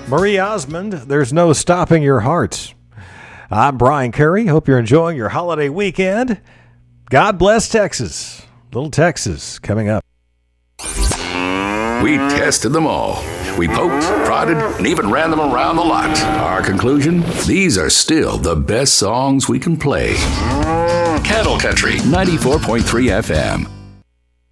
Marie Osmond, There's No Stopping Your Heart. I'm Brian Curry. Hope you're enjoying your holiday weekend. God bless Texas. Little Texas coming up. We tested them all. We poked, prodded, and even ran them around the lot. Our conclusion? These are still the best songs we can play. Cattle Country 94.3 FM.